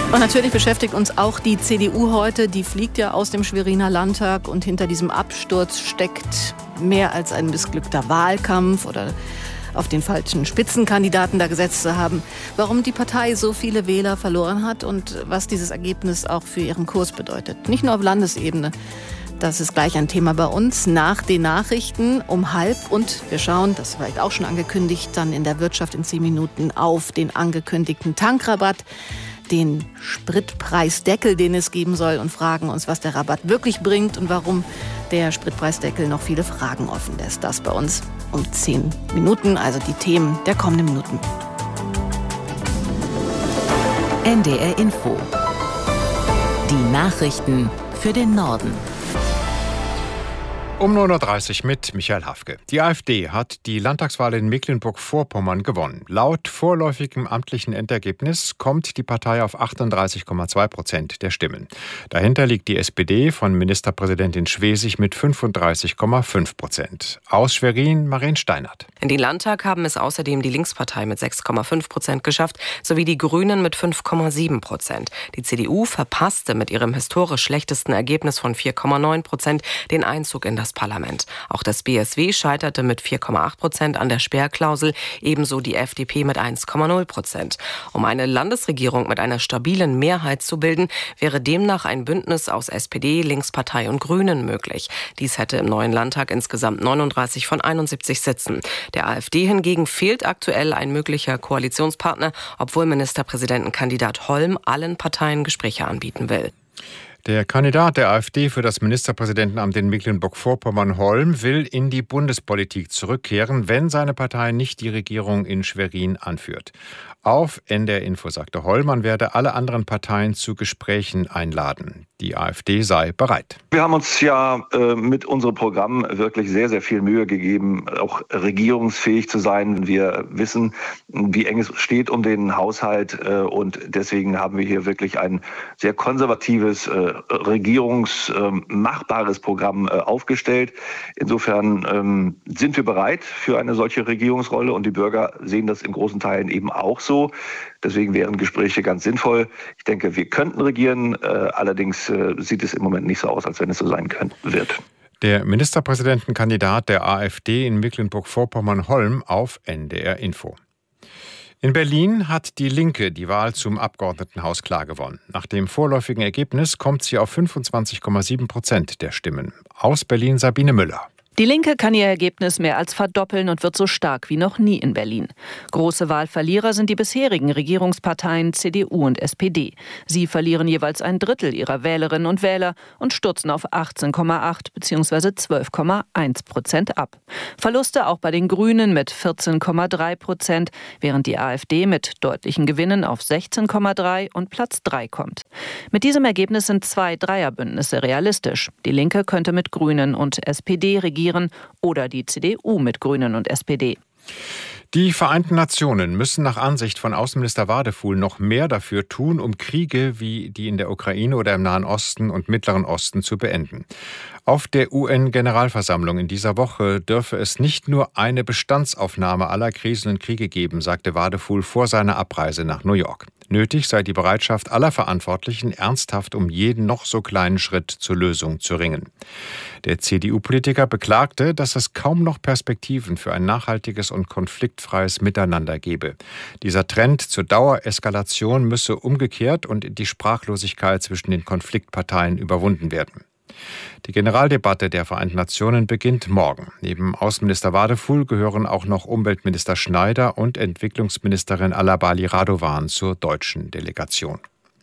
Und natürlich beschäftigt uns auch die CDU heute. Die fliegt ja aus dem Schweriner Landtag und hinter diesem Absturz steckt mehr als ein missglückter Wahlkampf oder auf den falschen Spitzenkandidaten da gesetzt zu haben. Warum die Partei so viele Wähler verloren hat und was dieses Ergebnis auch für ihren Kurs bedeutet. Nicht nur auf Landesebene. Das ist gleich ein Thema bei uns nach den Nachrichten um 12:30 und wir schauen, das war vielleicht auch schon angekündigt, dann in der Wirtschaft in 10 Minuten auf den angekündigten Tankrabatt, den Spritpreisdeckel, den es geben soll und fragen uns, was der Rabatt wirklich bringt und warum der Spritpreisdeckel noch viele Fragen offen lässt. Das bei uns um 10 Minuten, also die Themen der kommenden Minuten. NDR Info. Die Nachrichten für den Norden. Um 9:30 Uhr mit Michael Hafke. Die AfD hat die Landtagswahl in Mecklenburg-Vorpommern gewonnen. Laut vorläufigem amtlichen Endergebnis kommt die Partei auf 38,2% der Stimmen. Dahinter liegt die SPD von Ministerpräsidentin Schwesig mit 35,5%. Aus Schwerin, Maren Steinert. In den Landtag haben es außerdem die Linkspartei mit 6,5% geschafft, sowie die Grünen mit 5,7%. Die CDU verpasste mit ihrem historisch schlechtesten Ergebnis von 4,9% den Einzug in das Parlament. Auch das BSW scheiterte mit 4,8% an der Sperrklausel, ebenso die FDP mit 1,0%. Um eine Landesregierung mit einer stabilen Mehrheit zu bilden, wäre demnach ein Bündnis aus SPD, Linkspartei und Grünen möglich. Dies hätte im neuen Landtag insgesamt 39 von 71 Sitzen. Der AfD hingegen fehlt aktuell ein möglicher Koalitionspartner, obwohl Ministerpräsidentenkandidat Holm allen Parteien Gespräche anbieten will. Der Kandidat der AfD für das Ministerpräsidentenamt in Mecklenburg-Vorpommern, Holm, will in die Bundespolitik zurückkehren, wenn seine Partei nicht die Regierung in Schwerin anführt. Auf NDR Info sagte Holm, man werde alle anderen Parteien zu Gesprächen einladen. Die AfD sei bereit. Wir haben uns ja mit unserem Programm wirklich sehr, sehr viel Mühe gegeben, auch regierungsfähig zu sein. Wir wissen, wie eng es steht um den Haushalt und deswegen haben wir hier wirklich ein sehr konservatives, regierungsmachbares Programm aufgestellt. Insofern sind wir bereit für eine solche Regierungsrolle und die Bürger sehen das in großen Teilen eben auch so. Deswegen wären Gespräche ganz sinnvoll. Ich denke, wir könnten regieren, allerdings sieht es im Moment nicht so aus, als wenn es so sein wird. Der Ministerpräsidentenkandidat der AfD in Mecklenburg-Vorpommern, Holm, auf NDR Info. In Berlin hat die Linke die Wahl zum Abgeordnetenhaus klar gewonnen. Nach dem vorläufigen Ergebnis kommt sie auf 25,7% der Stimmen. Aus Berlin Sabine Müller. Die Linke kann ihr Ergebnis mehr als verdoppeln und wird so stark wie noch nie in Berlin. Große Wahlverlierer sind die bisherigen Regierungsparteien CDU und SPD. Sie verlieren jeweils ein Drittel ihrer Wählerinnen und Wähler und stürzen auf 18,8 bzw. 12,1% ab. Verluste auch bei den Grünen mit 14,3%, während die AfD mit deutlichen Gewinnen auf 16,3 und Platz 3 kommt. Mit diesem Ergebnis sind 2 Dreierbündnisse realistisch. Die Linke könnte mit Grünen und SPD regieren oder die CDU mit Grünen und SPD. Die Vereinten Nationen müssen nach Ansicht von Außenminister Wadefuhl noch mehr dafür tun, um Kriege wie die in der Ukraine oder im Nahen Osten und Mittleren Osten zu beenden. Auf der UN-Generalversammlung in dieser Woche dürfe es nicht nur eine Bestandsaufnahme aller Krisen und Kriege geben, sagte Wadefuhl vor seiner Abreise nach New York. Nötig sei die Bereitschaft aller Verantwortlichen, ernsthaft um jeden noch so kleinen Schritt zur Lösung zu ringen. Der CDU-Politiker beklagte, dass es kaum noch Perspektiven für ein nachhaltiges und konfliktfreies Miteinander gebe. Dieser Trend zur Dauereskalation müsse umgekehrt und in die Sprachlosigkeit zwischen den Konfliktparteien überwunden werden. Die Generaldebatte der Vereinten Nationen beginnt morgen. Neben Außenminister Wadefuhl gehören auch noch Umweltminister Schneider und Entwicklungsministerin Alabali Radovan zur deutschen Delegation.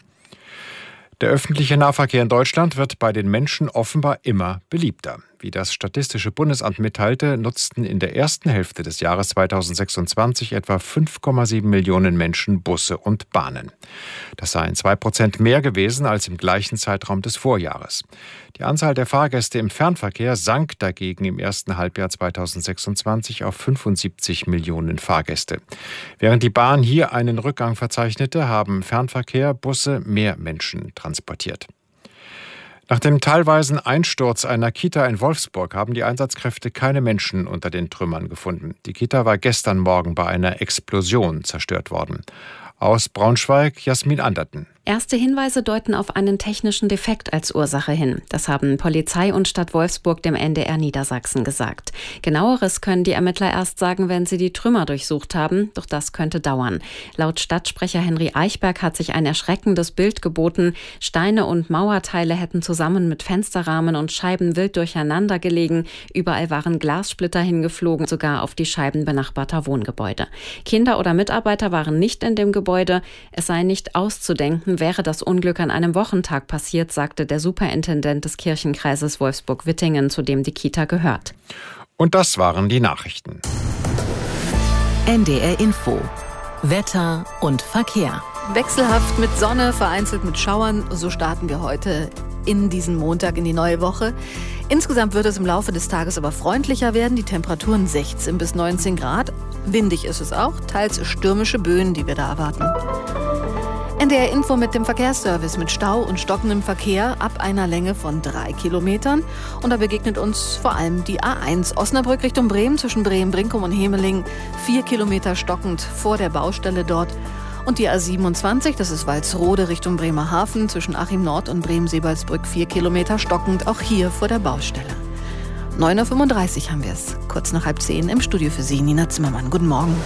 Der öffentliche Nahverkehr in Deutschland wird bei den Menschen offenbar immer beliebter. Wie das Statistische Bundesamt mitteilte, nutzten in der ersten Hälfte des Jahres 2026 etwa 5,7 Millionen Menschen Busse und Bahnen. Das seien 2% mehr gewesen als im gleichen Zeitraum des Vorjahres. Die Anzahl der Fahrgäste im Fernverkehr sank dagegen im ersten Halbjahr 2026 auf 75 Millionen Fahrgäste. Während die Bahn hier einen Rückgang verzeichnete, haben Fernverkehr, Busse mehr Menschen transportiert. Nach dem teilweisen Einsturz einer Kita in Wolfsburg haben die Einsatzkräfte keine Menschen unter den Trümmern gefunden. Die Kita war gestern Morgen bei einer Explosion zerstört worden. Aus Braunschweig Jasmin Anderten. Erste Hinweise deuten auf einen technischen Defekt als Ursache hin. Das haben Polizei und Stadt Wolfsburg dem NDR Niedersachsen gesagt. Genaueres können die Ermittler erst sagen, wenn sie die Trümmer durchsucht haben. Doch das könnte dauern. Laut Stadtsprecher Henry Eichberg hat sich ein erschreckendes Bild geboten. Steine und Mauerteile hätten zusammen mit Fensterrahmen und Scheiben wild durcheinander gelegen. Überall waren Glassplitter hingeflogen, sogar auf die Scheiben benachbarter Wohngebäude. Kinder oder Mitarbeiter waren nicht in dem Gebäude. Es sei nicht auszudenken, wäre das Unglück an einem Wochentag passiert, sagte der Superintendent des Kirchenkreises Wolfsburg-Wittingen, zu dem die Kita gehört. Und das waren die Nachrichten. NDR Info. Wetter und Verkehr. Wechselhaft mit Sonne, vereinzelt mit Schauern. So starten wir heute in diesen Montag, in die neue Woche. Insgesamt wird es im Laufe des Tages aber freundlicher werden. Die Temperaturen 16 bis 19 Grad. Windig ist es auch, teils stürmische Böen, die wir da erwarten. NDR Info mit dem Verkehrsservice mit Stau und stockendem Verkehr ab einer Länge von 3 Kilometern. Und da begegnet uns vor allem die A1 Osnabrück Richtung Bremen zwischen Bremen-Brinkum und Hemeling. 4 Kilometer stockend vor der Baustelle dort. Und die A27, das ist Walsrode Richtung Bremerhaven zwischen Achim Nord und Bremen-Sebalsbrück. 4 Kilometer stockend, auch hier vor der Baustelle. 9.35 Uhr haben wir es. Kurz nach 9:30 im Studio für Sie, Nina Zimmermann. Guten Morgen.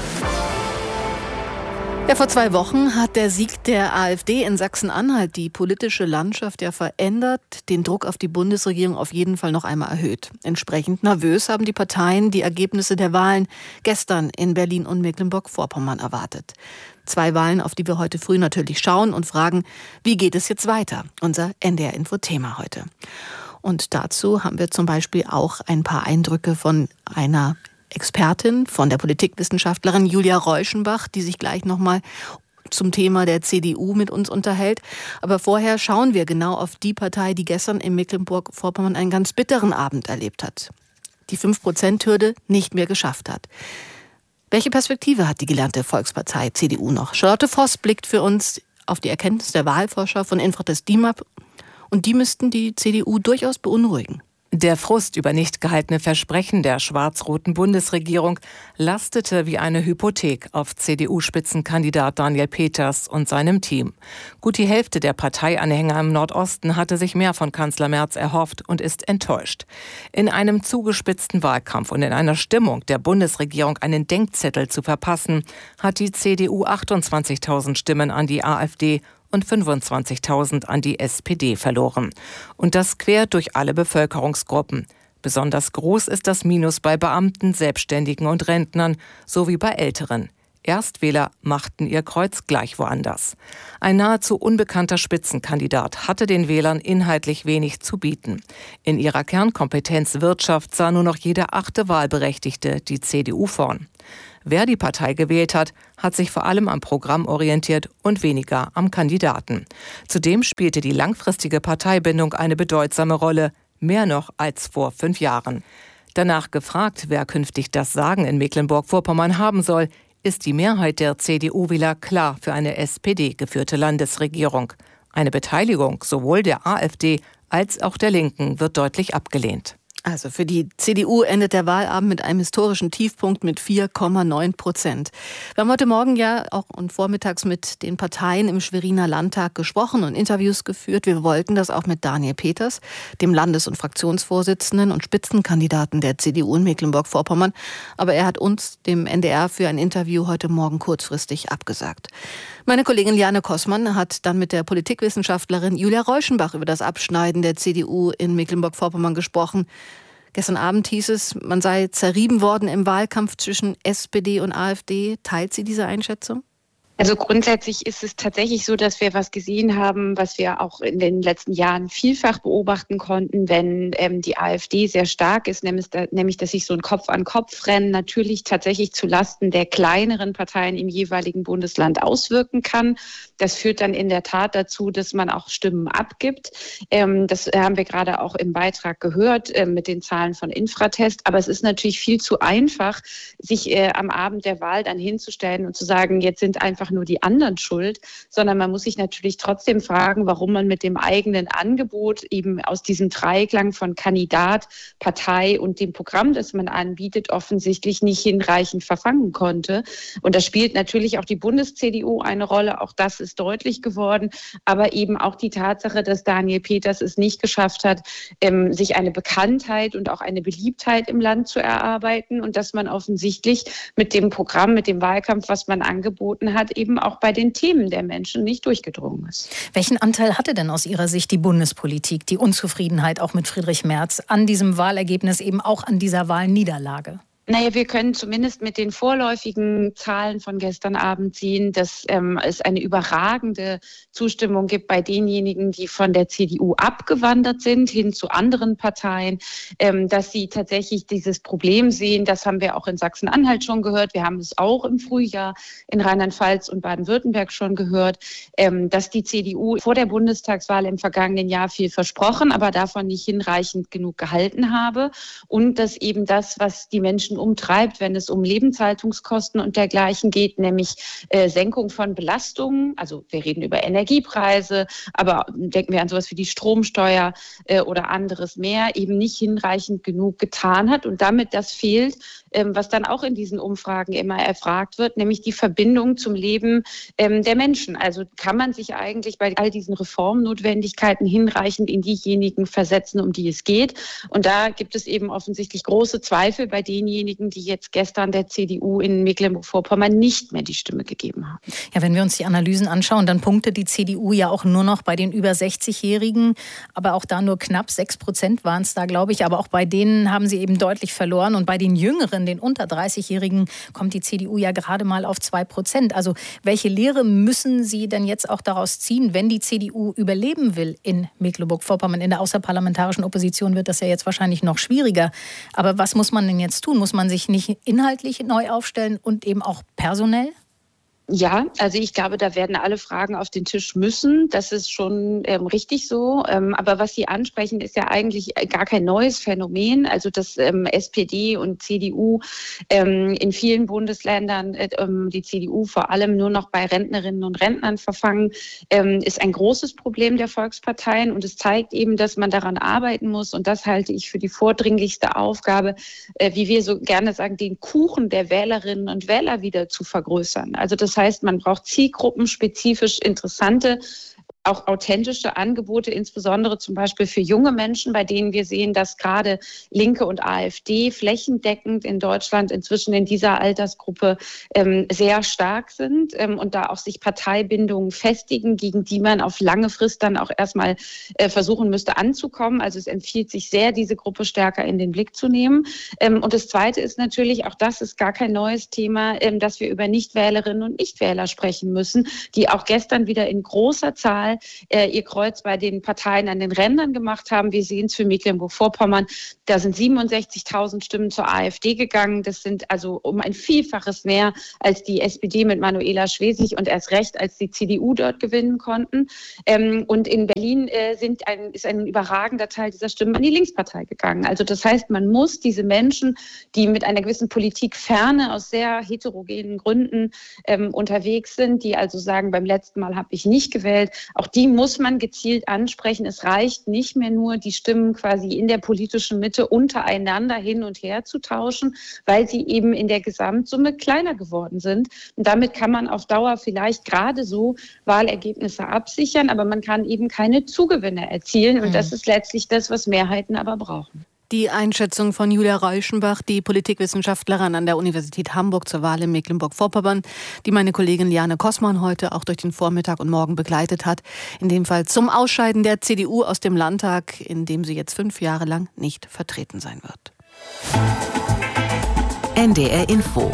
Ja, vor 2 Wochen hat der Sieg der AfD in Sachsen-Anhalt die politische Landschaft ja verändert, den Druck auf die Bundesregierung auf jeden Fall noch einmal erhöht. Entsprechend nervös haben die Parteien die Ergebnisse der Wahlen gestern in Berlin und Mecklenburg-Vorpommern erwartet. 2 Wahlen, auf die wir heute früh natürlich schauen und fragen, wie geht es jetzt weiter? Unser NDR-Info-Thema heute. Und dazu haben wir zum Beispiel auch ein paar Eindrücke von einer Expertin, von der Politikwissenschaftlerin Julia Reuschenbach, die sich gleich nochmal zum Thema der CDU mit uns unterhält. Aber vorher schauen wir genau auf die Partei, die gestern in Mecklenburg-Vorpommern einen ganz bitteren Abend erlebt hat. Die 5%-Hürde nicht mehr geschafft hat. Welche Perspektive hat die gelernte Volkspartei CDU noch? Charlotte Voss blickt für uns auf die Erkenntnis der Wahlforscher von Infratest DIMAP und die müssten die CDU durchaus beunruhigen. Der Frust über nicht gehaltene Versprechen der schwarz-roten Bundesregierung lastete wie eine Hypothek auf CDU-Spitzenkandidat Daniel Peters und seinem Team. Gut die Hälfte der Parteianhänger im Nordosten hatte sich mehr von Kanzler Merz erhofft und ist enttäuscht. In einem zugespitzten Wahlkampf und in einer Stimmung, der Bundesregierung einen Denkzettel zu verpassen, hat die CDU 28.000 Stimmen an die AfD und 25.000 an die SPD verloren. Und das quer durch alle Bevölkerungsgruppen. Besonders groß ist das Minus bei Beamten, Selbstständigen und Rentnern sowie bei Älteren. Erstwähler machten ihr Kreuz gleich woanders. Ein nahezu unbekannter Spitzenkandidat hatte den Wählern inhaltlich wenig zu bieten. In ihrer Kernkompetenz Wirtschaft sah nur noch jeder 8. Wahlberechtigte die CDU vorn. Wer die Partei gewählt hat, hat sich vor allem am Programm orientiert und weniger am Kandidaten. Zudem spielte die langfristige Parteibindung eine bedeutsame Rolle, mehr noch als vor 5 Jahren. Danach gefragt, wer künftig das Sagen in Mecklenburg-Vorpommern haben soll, ist die Mehrheit der CDU-Wähler klar für eine SPD-geführte Landesregierung. Eine Beteiligung sowohl der AfD als auch der Linken wird deutlich abgelehnt. Also für die CDU endet der Wahlabend mit einem historischen Tiefpunkt mit 4,9%. Wir haben heute Morgen ja auch und vormittags mit den Parteien im Schweriner Landtag gesprochen und Interviews geführt. Wir wollten das auch mit Daniel Peters, dem Landes- und Fraktionsvorsitzenden und Spitzenkandidaten der CDU in Mecklenburg-Vorpommern. Aber er hat uns, dem NDR, für ein Interview heute Morgen kurzfristig abgesagt. Meine Kollegin Liane Kossmann hat dann mit der Politikwissenschaftlerin Julia Reuschenbach über das Abschneiden der CDU in Mecklenburg-Vorpommern gesprochen. Gestern Abend hieß es, man sei zerrieben worden im Wahlkampf zwischen SPD und AfD. Teilt sie diese Einschätzung? Also grundsätzlich ist es tatsächlich so, dass wir was gesehen haben, was wir auch in den letzten Jahren vielfach beobachten konnten, wenn die AfD sehr stark ist, nämlich dass sich so ein Kopf-an-Kopf-Rennen natürlich tatsächlich zulasten der kleineren Parteien im jeweiligen Bundesland auswirken kann. Das führt dann in der Tat dazu, dass man auch Stimmen abgibt. Das haben wir gerade auch im Beitrag gehört mit den Zahlen von Infratest. Aber es ist natürlich viel zu einfach, sich am Abend der Wahl dann hinzustellen und zu sagen, jetzt sind einfach einfach nur die anderen schuld, sondern man muss sich natürlich trotzdem fragen, warum man mit dem eigenen Angebot eben aus diesem Dreiklang von Kandidat, Partei und dem Programm, das man anbietet, offensichtlich nicht hinreichend verfangen konnte. Und da spielt natürlich auch die Bundes-CDU eine Rolle, auch das ist deutlich geworden, aber eben auch die Tatsache, dass Daniel Peters es nicht geschafft hat, sich eine Bekanntheit und auch eine Beliebtheit im Land zu erarbeiten und dass man offensichtlich mit dem Programm, mit dem Wahlkampf, was man angeboten hat, eben auch bei den Themen der Menschen nicht durchgedrungen ist. Welchen Anteil hatte denn aus Ihrer Sicht die Bundespolitik, die Unzufriedenheit auch mit Friedrich Merz an diesem Wahlergebnis, eben auch an dieser Wahlniederlage? Naja, wir können zumindest mit den vorläufigen Zahlen von gestern Abend sehen, dass es eine überragende Zustimmung gibt bei denjenigen, die von der CDU abgewandert sind, hin zu anderen Parteien, dass sie tatsächlich dieses Problem sehen. Das haben wir auch in Sachsen-Anhalt schon gehört. Wir haben es auch im Frühjahr in Rheinland-Pfalz und Baden-Württemberg schon gehört, dass die CDU vor der Bundestagswahl im vergangenen Jahr viel versprochen, aber davon nicht hinreichend genug gehalten habe und dass eben das, was die Menschen umtreibt, wenn es um Lebenshaltungskosten und dergleichen geht, nämlich Senkung von Belastungen. Also wir reden über Energiepreise, aber denken wir an sowas wie die Stromsteuer oder anderes mehr, eben nicht hinreichend genug getan hat und damit das fehlt, was dann auch in diesen Umfragen immer erfragt wird, nämlich die Verbindung zum Leben der Menschen. Also kann man sich eigentlich bei all diesen Reformnotwendigkeiten hinreichend in diejenigen versetzen, um die es geht. Und da gibt es eben offensichtlich große Zweifel bei denjenigen, die jetzt gestern der CDU in Mecklenburg-Vorpommern nicht mehr die Stimme gegeben haben. Ja, wenn wir uns die Analysen anschauen, dann punktet die CDU ja auch nur noch bei den über 60-Jährigen, aber auch da nur knapp 6% waren es da, glaube ich. Aber auch bei denen haben sie eben deutlich verloren. Und bei den Jüngeren, den unter 30-Jährigen, kommt die CDU ja gerade mal auf 2%. Also welche Lehre müssen Sie denn jetzt auch daraus ziehen, wenn die CDU überleben will in Mecklenburg-Vorpommern? In der außerparlamentarischen Opposition wird das ja jetzt wahrscheinlich noch schwieriger. Aber was muss man denn jetzt tun? Muss man sich nicht inhaltlich neu aufstellen und eben auch personell? Ja, also ich glaube, da werden alle Fragen auf den Tisch müssen. Das ist schon richtig so. Aber was Sie ansprechen, ist ja eigentlich gar kein neues Phänomen. Also dass SPD und CDU in vielen Bundesländern, die CDU vor allem nur noch bei Rentnerinnen und Rentnern verfangen, ist ein großes Problem der Volksparteien. Und es zeigt eben, dass man daran arbeiten muss. Und das halte ich für die vordringlichste Aufgabe, wie wir so gerne sagen, den Kuchen der Wählerinnen und Wähler wieder zu vergrößern. Also das heißt, man braucht zielgruppenspezifisch interessante, auch authentische Angebote, insbesondere zum Beispiel für junge Menschen, bei denen wir sehen, dass gerade Linke und AfD flächendeckend in Deutschland inzwischen in dieser Altersgruppe sehr stark sind und da auch sich Parteibindungen festigen, gegen die man auf lange Frist dann auch erstmal versuchen müsste anzukommen. Also es empfiehlt sich sehr, diese Gruppe stärker in den Blick zu nehmen. Und das Zweite ist natürlich, auch das ist gar kein neues Thema, dass wir über Nichtwählerinnen und Nichtwähler sprechen müssen, die auch gestern wieder in großer Zahl ihr Kreuz bei den Parteien an den Rändern gemacht haben. Wir sehen es für Mecklenburg-Vorpommern. Da sind 67.000 Stimmen zur AfD gegangen. Das sind also um ein Vielfaches mehr als die SPD mit Manuela Schwesig und erst recht als die CDU dort gewinnen konnten. Und in Berlin ist ein überragender Teil dieser Stimmen an die Linkspartei gegangen. Also das heißt, man muss diese Menschen, die mit einer gewissen Politikferne aus sehr heterogenen Gründen unterwegs sind, die also sagen, beim letzten Mal habe ich nicht gewählt, auch die muss man gezielt ansprechen. Es reicht nicht mehr nur, die Stimmen quasi in der politischen Mitte untereinander hin und her zu tauschen, weil sie eben in der Gesamtsumme kleiner geworden sind. Und damit kann man auf Dauer vielleicht gerade so Wahlergebnisse absichern, aber man kann eben keine Zugewinne erzielen. Und das ist letztlich das, was Mehrheiten aber brauchen. Die Einschätzung von Julia Reuschenbach, die Politikwissenschaftlerin an der Universität Hamburg zur Wahl in Mecklenburg-Vorpommern, die meine Kollegin Liane Kossmann heute auch durch den Vormittag und Morgen begleitet hat. In dem Fall zum Ausscheiden der CDU aus dem Landtag, in dem sie jetzt 5 Jahre lang nicht vertreten sein wird. NDR Info.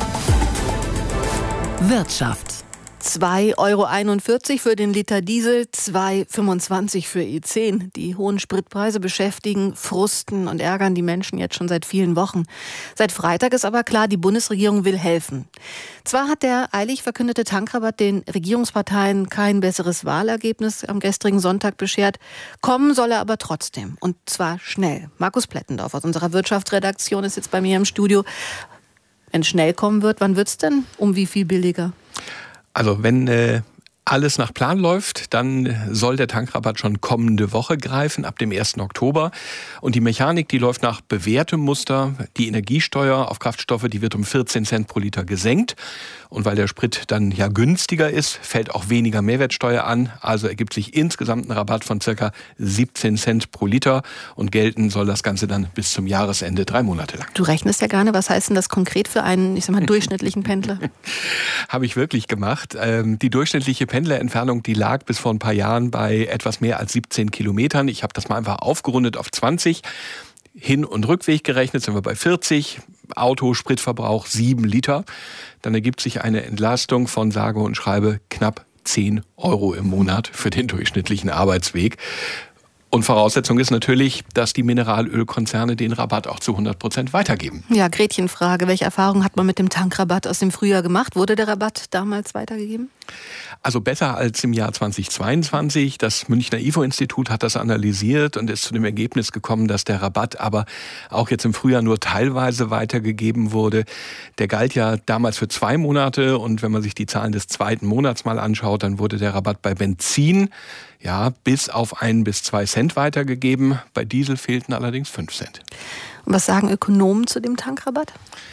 Wirtschaft. 2,41 € für den Liter Diesel, 2,25 € für E10. Die hohen Spritpreise beschäftigen, frusten und ärgern die Menschen jetzt schon seit vielen Wochen. Seit Freitag ist aber klar, die Bundesregierung will helfen. Zwar hat der eilig verkündete Tankrabatt den Regierungsparteien kein besseres Wahlergebnis am gestrigen Sonntag beschert, kommen soll er aber trotzdem. Und zwar schnell. Markus Plettendorf aus unserer Wirtschaftsredaktion ist jetzt bei mir im Studio. Wenn es schnell kommen wird, wann wird es denn? Um wie viel billiger? Also wenn alles nach Plan läuft, dann soll der Tankrabatt schon kommende Woche greifen, ab dem 1. Oktober. Und die Mechanik, die läuft nach bewährtem Muster. Die Energiesteuer auf Kraftstoffe, die wird um 14 Cent pro Liter gesenkt. Und weil der Sprit dann ja günstiger ist, fällt auch weniger Mehrwertsteuer an. Also ergibt sich insgesamt ein Rabatt von ca. 17 Cent pro Liter. Und gelten soll das Ganze dann bis zum Jahresende 3 Monate lang. Du rechnest ja gerne. Was heißt denn das konkret für einen, durchschnittlichen Pendler? Habe ich wirklich gemacht. Die durchschnittliche Pendlerentfernung, die lag bis vor ein paar Jahren bei etwas mehr als 17 Kilometern. Ich habe das mal einfach aufgerundet auf 20. Hin- und Rückweg gerechnet sind wir bei 40. Auto, Spritverbrauch 7 Liter. Dann ergibt sich eine Entlastung von sage und schreibe knapp 10 Euro im Monat für den durchschnittlichen Arbeitsweg. Und Voraussetzung ist natürlich, dass die Mineralölkonzerne den Rabatt auch zu 100% weitergeben. Ja, Gretchenfrage. Welche Erfahrungen hat man mit dem Tankrabatt aus dem Frühjahr gemacht? Wurde der Rabatt damals weitergegeben? Also besser als im Jahr 2022. Das Münchner IFO-Institut hat das analysiert und ist zu dem Ergebnis gekommen, dass der Rabatt aber auch jetzt im Frühjahr nur teilweise weitergegeben wurde. Der galt ja damals für 2 Monate und wenn man sich die Zahlen des 2. Monats mal anschaut, dann wurde der Rabatt bei Benzin bis auf 1 bis 2 Cent weitergegeben. Bei Diesel fehlten allerdings 5 Cent. Und was sagen Ökonomen zu dem Tankrabatt?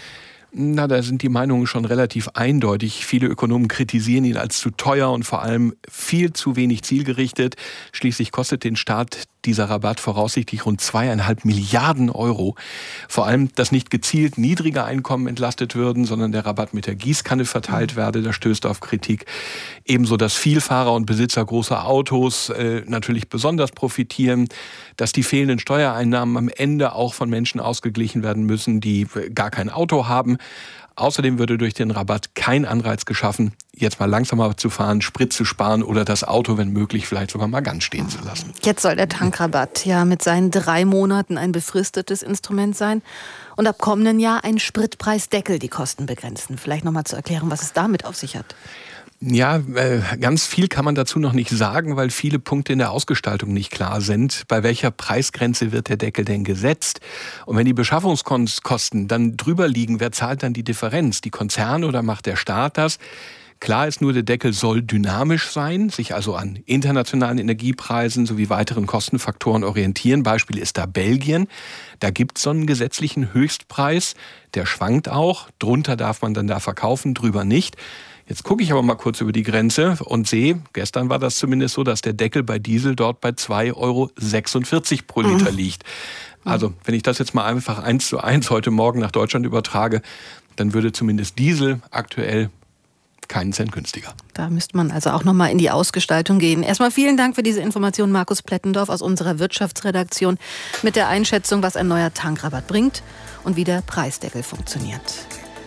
Na, da sind die Meinungen schon relativ eindeutig. Viele Ökonomen kritisieren ihn als zu teuer und vor allem viel zu wenig zielgerichtet. Schließlich kostet den Staat dieser Rabatt voraussichtlich rund 2,5 Milliarden Euro. Vor allem, dass nicht gezielt niedrige Einkommen entlastet würden, sondern der Rabatt mit der Gießkanne verteilt werde. Das stößt auf Kritik. Ebenso, dass Vielfahrer und Besitzer großer Autos natürlich besonders profitieren. Dass die fehlenden Steuereinnahmen am Ende auch von Menschen ausgeglichen werden müssen, die gar kein Auto haben. Außerdem würde durch den Rabatt kein Anreiz geschaffen, jetzt mal langsamer zu fahren, Sprit zu sparen oder das Auto, wenn möglich, vielleicht sogar mal ganz stehen zu lassen. Jetzt soll der Tankrabatt ja mit seinen 3 Monaten ein befristetes Instrument sein und ab kommenden Jahr ein Spritpreisdeckel die Kosten begrenzen. Vielleicht noch mal zu erklären, was es damit auf sich hat. Ja, ganz viel kann man dazu noch nicht sagen, weil viele Punkte in der Ausgestaltung nicht klar sind. Bei welcher Preisgrenze wird der Deckel denn gesetzt? Und wenn die Beschaffungskosten dann drüber liegen, wer zahlt dann die Differenz? Die Konzerne oder macht der Staat das? Klar ist nur, der Deckel soll dynamisch sein, sich also an internationalen Energiepreisen sowie weiteren Kostenfaktoren orientieren. Beispiel ist da Belgien. Da gibt es so einen gesetzlichen Höchstpreis. Der schwankt auch. Drunter darf man dann da verkaufen, drüber nicht. Jetzt gucke ich aber mal kurz über die Grenze und sehe, gestern war das zumindest so, dass der Deckel bei Diesel dort bei 2,46 Euro pro Liter liegt. Also wenn ich das jetzt mal einfach 1:1 heute Morgen nach Deutschland übertrage, dann würde zumindest Diesel aktuell keinen Cent günstiger. Da müsste man also auch noch mal in die Ausgestaltung gehen. Erstmal vielen Dank für diese Information, Markus Plettendorf aus unserer Wirtschaftsredaktion mit der Einschätzung, was ein neuer Tankrabatt bringt und wie der Preisdeckel funktioniert.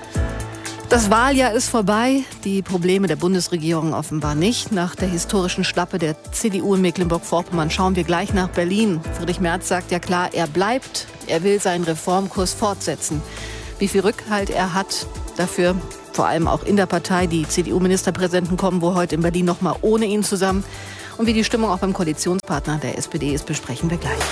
Das Wahljahr ist vorbei, die Probleme der Bundesregierung offenbar nicht. Nach der historischen Schlappe der CDU in Mecklenburg-Vorpommern schauen wir gleich nach Berlin. Friedrich Merz sagt ja klar, er bleibt, er will seinen Reformkurs fortsetzen. Wie viel Rückhalt er hat dafür, vor allem auch in der Partei, die CDU-Ministerpräsidenten kommen wohl heute in Berlin noch mal ohne ihn zusammen. Und wie die Stimmung auch beim Koalitionspartner der SPD ist, besprechen wir gleich.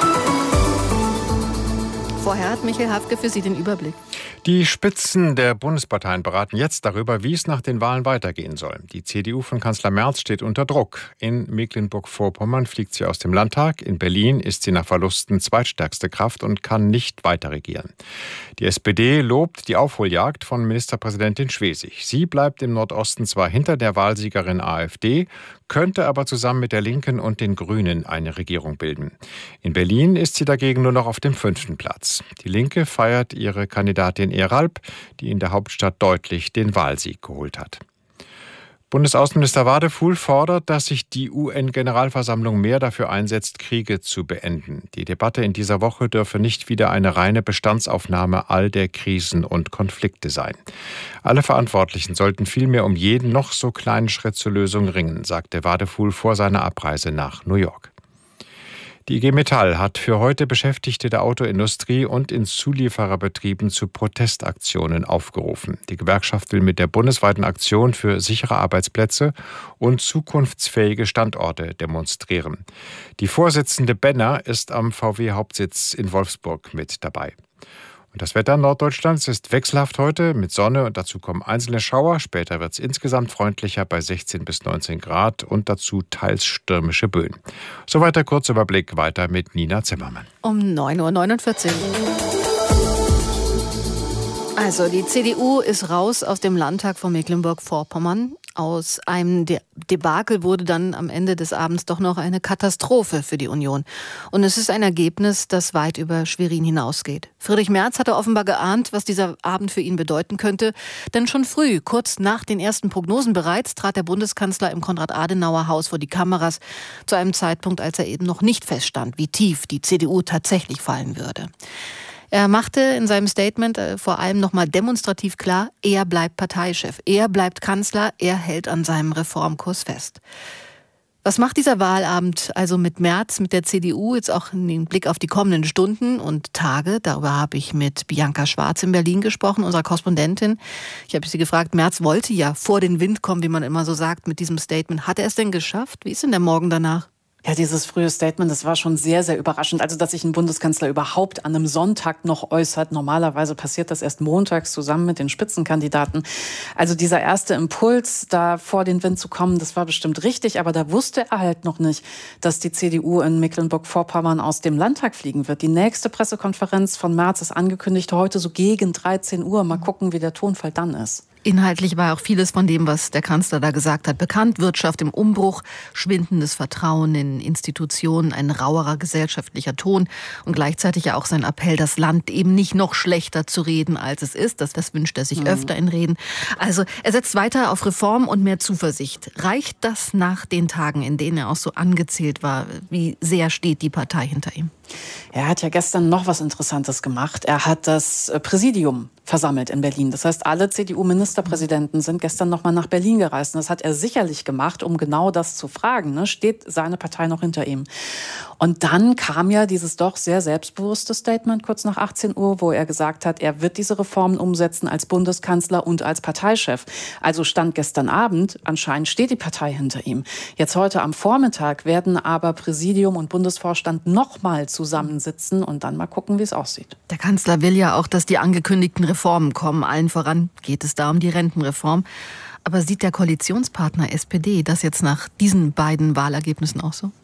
Vorher hat Michael Hafke für Sie den Überblick. Die Spitzen der Bundesparteien beraten jetzt darüber, wie es nach den Wahlen weitergehen soll. Die CDU von Kanzler Merz steht unter Druck. In Mecklenburg-Vorpommern fliegt sie aus dem Landtag. In Berlin ist sie nach Verlusten zweitstärkste Kraft und kann nicht weiter regieren. Die SPD lobt die Aufholjagd von Ministerpräsidentin Schwesig. Sie bleibt im Nordosten zwar hinter der Wahlsiegerin AfD, könnte aber zusammen mit der Linken und den Grünen eine Regierung bilden. In Berlin ist sie dagegen nur noch auf dem 5. Platz. Die Linke feiert ihre Kandidatin Eralp, die in der Hauptstadt deutlich den Wahlsieg geholt hat. Bundesaußenminister Wadefuhl fordert, dass sich die UN-Generalversammlung mehr dafür einsetzt, Kriege zu beenden. Die Debatte in dieser Woche dürfe nicht wieder eine reine Bestandsaufnahme all der Krisen und Konflikte sein. Alle Verantwortlichen sollten vielmehr um jeden noch so kleinen Schritt zur Lösung ringen, sagte Wadefuhl vor seiner Abreise nach New York. Die IG Metall hat für heute Beschäftigte der Autoindustrie und in Zuliefererbetrieben zu Protestaktionen aufgerufen. Die Gewerkschaft will mit der bundesweiten Aktion für sichere Arbeitsplätze und zukunftsfähige Standorte demonstrieren. Die Vorsitzende Benner ist am VW-Hauptsitz in Wolfsburg mit dabei. Und das Wetter in Norddeutschland ist wechselhaft heute mit Sonne und dazu kommen einzelne Schauer. Später wird es insgesamt freundlicher bei 16 bis 19 Grad und dazu teils stürmische Böen. Soweit der Kurzüberblick, weiter mit Nina Zimmermann. Um 9.49 Uhr. Also die CDU ist raus aus dem Landtag von Mecklenburg-Vorpommern. Aus einem Debakel wurde dann am Ende des Abends doch noch eine Katastrophe für die Union. Und es ist ein Ergebnis, das weit über Schwerin hinausgeht. Friedrich Merz hatte offenbar geahnt, was dieser Abend für ihn bedeuten könnte. Denn schon früh, kurz nach den ersten Prognosen bereits, trat der Bundeskanzler im Konrad-Adenauer-Haus vor die Kameras, zu einem Zeitpunkt, als er eben noch nicht feststand, wie tief die CDU tatsächlich fallen würde. Er machte in seinem Statement vor allem nochmal demonstrativ klar, er bleibt Parteichef, er bleibt Kanzler, er hält an seinem Reformkurs fest. Was macht dieser Wahlabend also mit Merz, mit der CDU, jetzt auch im Blick auf die kommenden Stunden und Tage? Darüber habe ich mit Bianca Schwarz in Berlin gesprochen, unserer Korrespondentin. Ich habe sie gefragt, Merz wollte ja vor den Wind kommen, wie man immer so sagt, mit diesem Statement. Hat er es denn geschafft? Wie ist denn der Morgen danach? Ja, dieses frühe Statement, das war schon sehr, sehr überraschend. Also, dass sich ein Bundeskanzler überhaupt an einem Sonntag noch äußert. Normalerweise passiert das erst montags zusammen mit den Spitzenkandidaten. Also dieser erste Impuls, da vor den Wind zu kommen, das war bestimmt richtig. Aber da wusste er halt noch nicht, dass die CDU in Mecklenburg-Vorpommern aus dem Landtag fliegen wird. Die nächste Pressekonferenz von Merz ist angekündigt heute so gegen 13 Uhr. Mal gucken, wie der Tonfall dann ist. Inhaltlich war auch vieles von dem, was der Kanzler da gesagt hat, bekannt. Wirtschaft im Umbruch, schwindendes Vertrauen in Institutionen, ein rauerer gesellschaftlicher Ton und gleichzeitig ja auch sein Appell, das Land eben nicht noch schlechter zu reden, als es ist. Das wünscht er sich öfter in Reden. Also er setzt weiter auf Reform und mehr Zuversicht. Reicht das nach den Tagen, in denen er auch so angezählt war? Wie sehr steht die Partei hinter ihm? Er hat ja gestern noch was Interessantes gemacht. Er hat das Präsidium versammelt in Berlin. Das heißt, alle CDU-Ministerpräsidenten sind gestern noch mal nach Berlin gereist. Und das hat er sicherlich gemacht, um genau das zu fragen. Ne? Steht seine Partei noch hinter ihm? Und dann kam ja dieses doch sehr selbstbewusste Statement kurz nach 18 Uhr, wo er gesagt hat, er wird diese Reformen umsetzen als Bundeskanzler und als Parteichef. Also stand gestern Abend, anscheinend steht die Partei hinter ihm. Jetzt heute am Vormittag werden aber Präsidium und Bundesvorstand noch mal zusammensitzen und dann mal gucken, wie es aussieht. Der Kanzler will ja auch, dass die angekündigten Reformen kommen. Allen voran geht es da um die Rentenreform. Aber sieht der Koalitionspartner SPD das jetzt nach diesen beiden Wahlergebnissen auch so?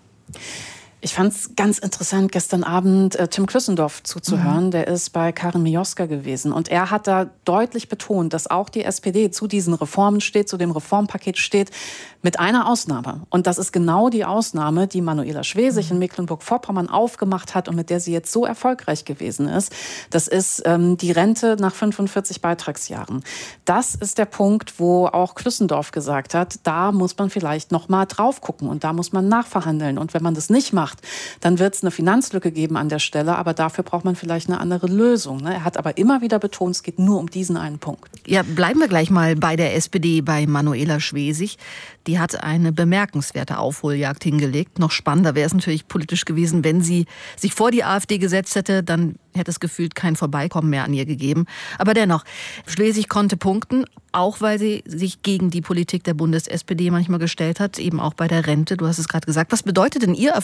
Ich fand es ganz interessant, gestern Abend Tim Klüssendorf zuzuhören. Der ist bei Karin Mioska gewesen. Und er hat da deutlich betont, dass auch die SPD zu diesen Reformen steht, zu dem Reformpaket steht, mit einer Ausnahme. Und das ist genau die Ausnahme, die Manuela Schwesig in Mecklenburg-Vorpommern aufgemacht hat und mit der sie jetzt so erfolgreich gewesen ist. Das ist die Rente nach 45 Beitragsjahren. Das ist der Punkt, wo auch Klüssendorf gesagt hat, da muss man vielleicht noch mal drauf gucken und da muss man nachverhandeln. Und wenn man das nicht macht, dann wird es eine Finanzlücke geben an der Stelle, aber dafür braucht man vielleicht eine andere Lösung. Ne? Er hat aber immer wieder betont, es geht nur um diesen einen Punkt. Ja, bleiben wir gleich mal bei der SPD, bei Manuela Schwesig. Die hat eine bemerkenswerte Aufholjagd hingelegt. Noch spannender wäre es natürlich politisch gewesen, wenn sie sich vor die AfD gesetzt hätte, dann hätte es gefühlt kein Vorbeikommen mehr an ihr gegeben. Aber dennoch, Schwesig konnte punkten, auch weil sie sich gegen die Politik der Bundes-SPD manchmal gestellt hat, eben auch bei der Rente. Du hast es gerade gesagt. Was bedeutet denn ihr